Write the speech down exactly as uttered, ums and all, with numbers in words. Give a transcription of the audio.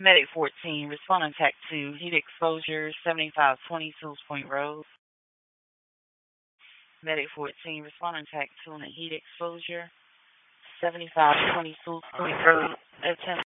Medic fourteen, respond on TAC two, heat exposure, seventy-five twenty Sills Point Road. Medic fourteen, respond on TAC two on the heat exposure, seventy-five twenty Sills Point Road. Attempt